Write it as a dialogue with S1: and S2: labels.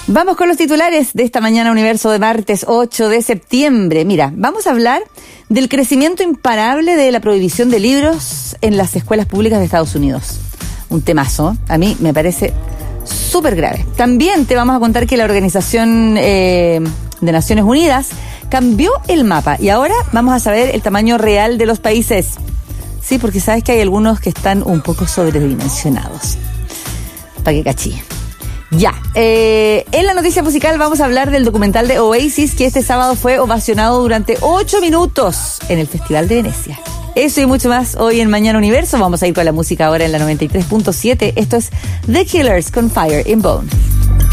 S1: Vamos con los titulares de esta mañana Universo de martes 8 de septiembre. Mira, vamos a hablar del crecimiento imparable de la prohibición de libros en las escuelas públicas de Estados Unidos. Un temazo, a mí me parece súper grave. También te vamos a contar que la Organización de Naciones Unidas cambió el mapa y ahora vamos a saber el tamaño real de los países. Sí, porque sabes que hay algunos que están un poco sobredimensionados. Para que cachille. Ya, en la noticia musical vamos a hablar del documental de Oasis que este sábado fue ovacionado durante 8 minutos en el Festival de Venecia. Eso y mucho más hoy en Mañana Universo. Vamos a ir con la música ahora en la 93.7. Esto es The Killers con Fire in Bone.